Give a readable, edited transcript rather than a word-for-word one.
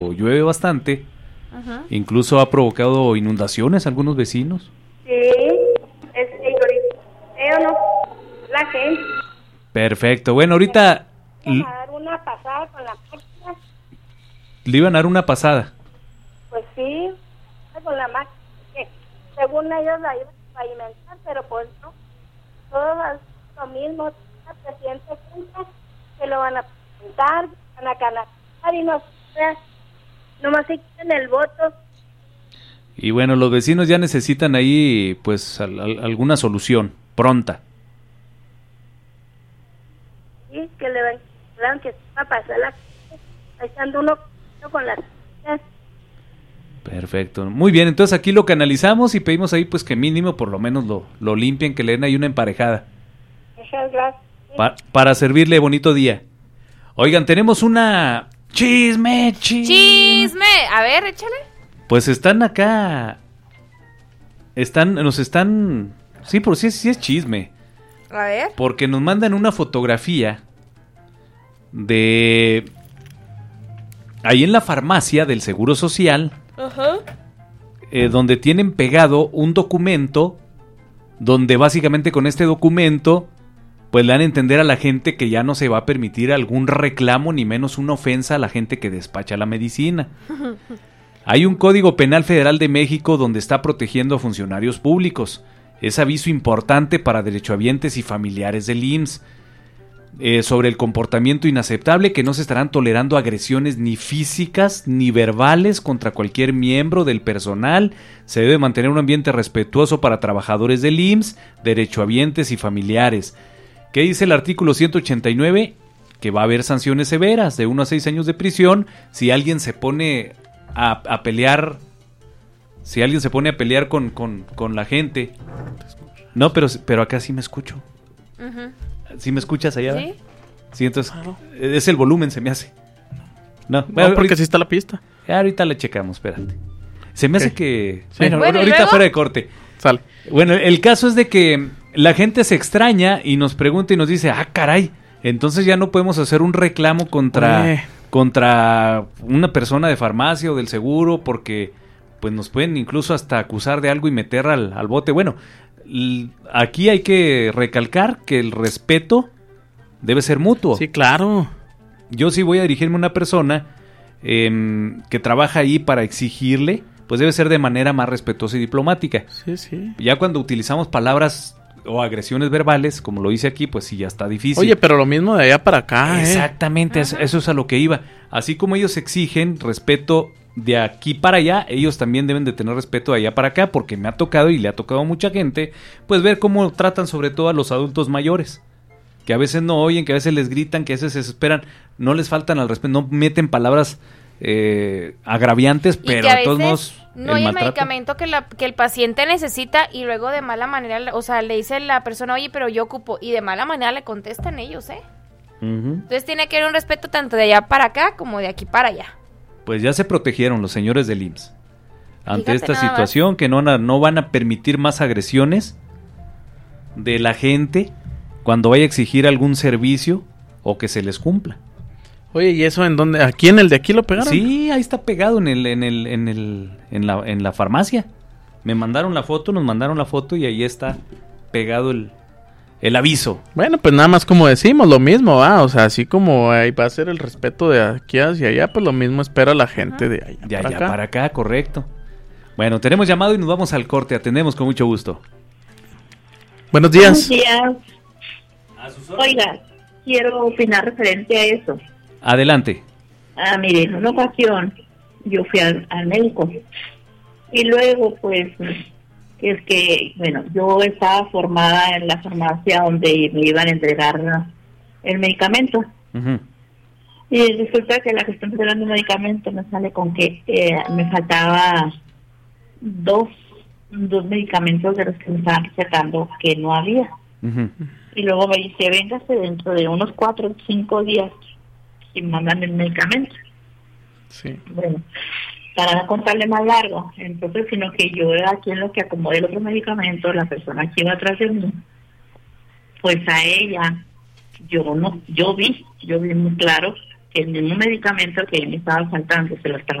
llueve bastante, Ajá. incluso ha provocado inundaciones a algunos vecinos. Sí, ahorita, no, la gente. Perfecto, bueno, ahorita Vamos a dar una pasada con la máquina. le iban a dar una pasada. Pues sí, con la máquina. Según ellos la iban a pavimentar, pero pues no. Todo es lo mismo. El presidente cuenta que lo van a pavimentar, van a canalizar y no sé. Nomás se quitan el voto. Y bueno, los vecinos ya necesitan ahí pues alguna solución pronta. Sí, que le van que va a pasar la gente, echando uno con las cosas. Perfecto, muy bien, entonces aquí lo canalizamos y pedimos ahí pues que mínimo por lo menos lo limpien, que le den ahí una emparejada. Muchas gracias. Para servirle bonito día. Oigan, tenemos una... ¡Chisme! A ver, échale. Pues están acá... Nos están... Sí, por sí es chisme. A ver. Porque nos mandan una fotografía de... Ahí en la farmacia del Seguro Social, Ajá. donde tienen pegado un documento, donde básicamente con este documento, pues le dan a entender a la gente que ya no se va a permitir algún reclamo, ni menos una ofensa a la gente que despacha la medicina. Hay un Código Penal Federal de México donde está protegiendo a funcionarios públicos. Es aviso importante para derechohabientes y familiares del IMSS. Sobre el comportamiento inaceptable, que no se estarán tolerando agresiones ni físicas ni verbales contra cualquier miembro del personal. Se debe mantener un ambiente respetuoso para trabajadores del IMSS, derechohabientes y familiares. ¿Qué dice el artículo 189? Que va a haber sanciones severas de 1 a 6 años de prisión si alguien se pone a pelear. Si alguien se pone a pelear con la gente. No, pero acá sí me escucho. Ajá. ¿Sí me escuchas allá? ¿Sí? Sí, entonces es el volumen, se me hace. No, Bueno, porque sí está la pista. Ahorita le checamos, espérate. Se me hace que... Sí. Bueno, Bueno, ¿y ahorita luego? fuera de corte. Sale. Bueno, el caso es de que la gente se extraña y nos pregunta y nos dice, caray, entonces ya no podemos hacer un reclamo contra una persona de farmacia o del seguro porque pues nos pueden incluso hasta acusar de algo y meter al bote. Bueno, aquí hay que recalcar que el respeto debe ser mutuo. Sí, claro. Yo sí voy a dirigirme a una persona que trabaja ahí para exigirle, pues debe ser de manera más respetuosa y diplomática. Sí, sí. Ya cuando utilizamos palabras o agresiones verbales, como lo hice aquí, pues sí ya está difícil. Oye, pero lo mismo de allá para acá, Exactamente, eso es a lo que iba. Así como ellos exigen respeto de aquí para allá, ellos también deben de tener respeto de allá para acá, porque me ha tocado y le ha tocado a mucha gente, pues ver cómo tratan sobre todo a los adultos mayores, que a veces no oyen, que a veces les gritan, que a veces se desesperan, no les faltan al respeto, no meten palabras agraviantes, Y pero que a de todos veces modos no hay el maltrato. medicamento que el paciente necesita y luego de mala manera, o sea, le dice la persona, oye, pero yo ocupo, y de mala manera le contestan ellos, Ujú. Entonces tiene que haber un respeto tanto de allá para acá como de aquí para allá. Pues ya se protegieron los señores del IMSS ante Fíjate esta nada más. situación, que no van a permitir más agresiones de la gente cuando vaya a exigir algún servicio o que se les cumpla. Oye, ¿y eso en dónde? ¿Aquí en el de aquí lo pegaron? Sí, ahí está pegado en la farmacia. Nos mandaron la foto y ahí está pegado el aviso. Bueno, pues nada más como decimos, lo mismo, ¿va? O sea, así como ahí va a ser el respeto de aquí hacia allá, pues lo mismo espera la gente de allá De para allá acá. para acá, correcto. Bueno, tenemos llamado y nos vamos al corte. Atendemos con mucho gusto. Buenos días. Buenos días. Oiga, quiero opinar referente a eso. Adelante. Mire, en una ocasión yo fui al médico y luego pues es que, bueno, yo estaba formada en la farmacia donde me iban a entregar el medicamento Ujú. y resulta que la que está entregando el medicamento me sale con que me faltaba dos medicamentos de los que me estaban recetando que no había. Ujú. Y luego me dice, véngase dentro de unos 4 o 5 días y mandan el medicamento. Sí. Bueno, para no contarle más largo, entonces, sino que yo aquí en lo que acomodé el otro medicamento, la persona que iba atrás de mí, pues a ella, yo vi muy claro el mismo medicamento que me estaba faltando se lo estaba